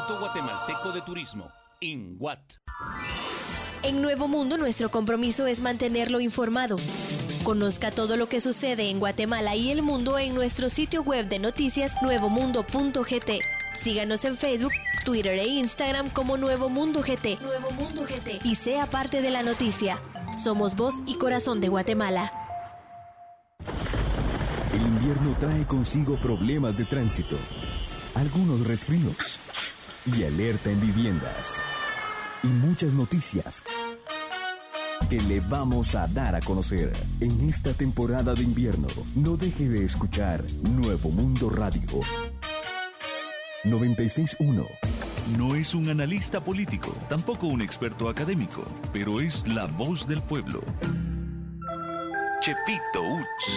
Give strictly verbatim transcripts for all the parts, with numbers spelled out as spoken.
Instituto Guatemalteco de Turismo, INGUAT. En Nuevo Mundo, nuestro compromiso es mantenerlo informado. Conozca todo lo que sucede en Guatemala y el mundo en nuestro sitio web de noticias nuevo mundo punto g t. Síganos en Facebook, Twitter e Instagram como Nuevo Mundo G T. Nuevo Mundo G T. Y sea parte de la noticia. Somos voz y corazón de Guatemala. El invierno trae consigo problemas de tránsito, algunos resfríos y alerta en viviendas. Y muchas noticias que le vamos a dar a conocer en esta temporada de invierno. No deje de escuchar Nuevo Mundo Radio noventa y seis punto uno. No es un analista político, tampoco un experto académico, pero es la voz del pueblo. Chepito Uch.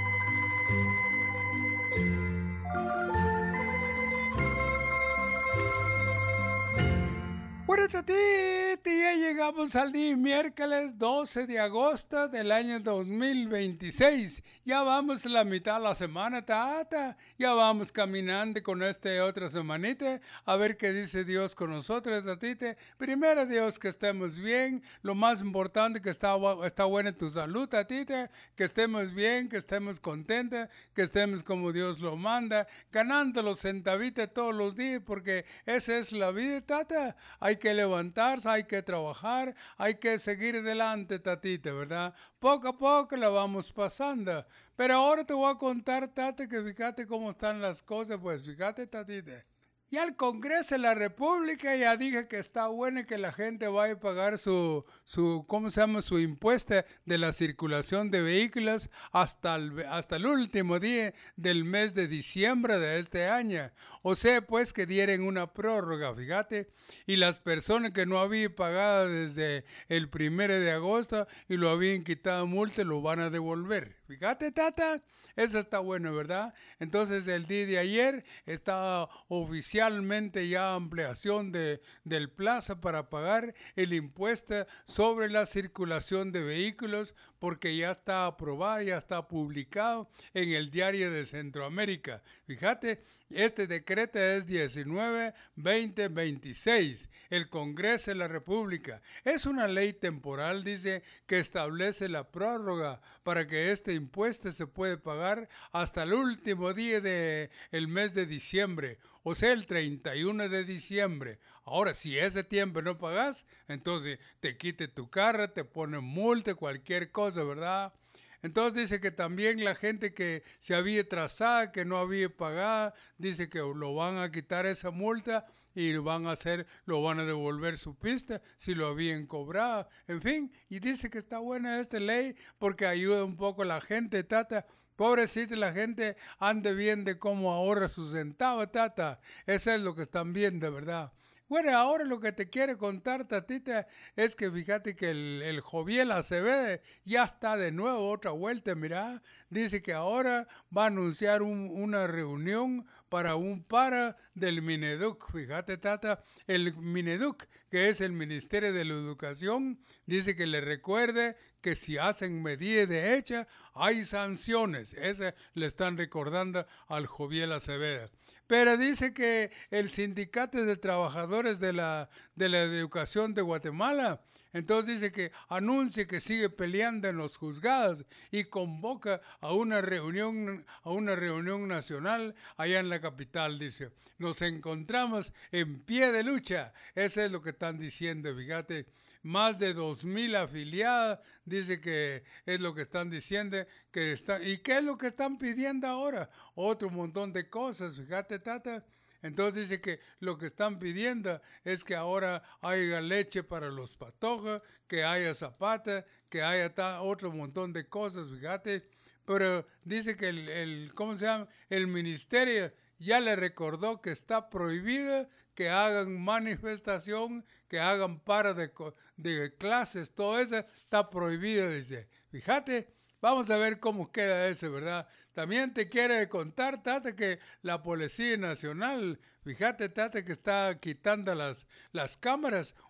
Bueno, tatiti, ya llegamos al día miércoles doce de agosto del año dos mil veintiséis. Ya vamos a la mitad de la semana, tata. Ya vamos caminando con esta otra semanita. A ver qué dice Dios con nosotros, tatite. Primero, Dios, que estemos bien. Lo más importante, que está, está buena tu salud, tatite. Que estemos bien, que estemos contentos, que estemos como Dios lo manda. Ganando los centavitos todos los días, porque esa es la vida, tata. Hay que levantarse, hay que trabajar, hay que seguir adelante, tatita, ¿verdad? Poco a poco la vamos pasando. Pero ahora te voy a contar, tata, que fíjate cómo están las cosas, pues fíjate, tatita. Y al Congreso de la República ya dije que está bueno que la gente vaya a pagar su, su, ¿cómo se llama? Su impuesto de la circulación de vehículos hasta el, hasta el último día del mes de diciembre de este año. O sea, pues que dieran una prórroga, fíjate. Y las personas que no habían pagado desde el primero de agosto y lo habían quitado multa, lo van a devolver. Fíjate, tata, eso está bueno, ¿verdad? Entonces el día de ayer estaba oficialmente ya ampliación de, del plazo para pagar el impuesto sobre la circulación de vehículos, porque ya está aprobado, ya está publicado en el Diario de Centroamérica. Fíjate, este decreto es diecinueve veinte veintiséis. El Congreso de la República es una ley temporal, dice, que establece la prórroga para que este impuesto se puede pagar hasta el último día del mes de diciembre, o sea, el treinta y uno de diciembre. Ahora, si ese tiempo no pagas, entonces te quite tu carro, te ponen multa, cualquier cosa, ¿verdad? Entonces dice que también la gente que se había trazado, que no había pagado, dice que lo van a quitar esa multa y van a hacer, lo van a devolver su pista si lo habían cobrado. En fin, y dice que está buena esta ley porque ayuda un poco a la gente, tata. Pobrecita, la gente ande bien de cómo ahorra sus centavos, tata. Eso es lo que están viendo, ¿verdad? Bueno, ahora lo que te quiero contar, tatita, es que fíjate que el, el Joviel Acevedo ya está de nuevo, otra vuelta, mira. Dice que ahora va a anunciar un, una reunión para un para del Mineduc. Fíjate, tata, el Mineduc, que es el Ministerio de la Educación, dice que le recuerde que si hacen medidas de hecha, hay sanciones. Ese le están recordando al Joviel Acevedo. Pero dice que el Sindicato de Trabajadores de la, de la Educación de Guatemala, entonces dice que anuncia que sigue peleando en los juzgados y convoca a una reunión, a una reunión nacional allá en la capital, dice. Nos encontramos en pie de lucha. Eso es lo que están diciendo, fíjate. Más de dos mil afiliadas, dice que es lo que están diciendo, que están, ¿y qué es lo que están pidiendo ahora? Otro montón de cosas, fíjate, tata. Entonces dice que lo que están pidiendo es que ahora haya leche para los patojos, que haya zapata, que haya ta, otro montón de cosas, fíjate. Pero dice que el, el, ¿cómo se llama? El ministerio ya le recordó que está prohibido que hagan manifestación, que hagan paro de, de clases, todo eso está prohibido, dice. Fíjate, vamos a ver cómo queda eso, ¿verdad? También te quiere contar, tata, que la Policía Nacional, fíjate, tata, que está quitando las, las cámaras,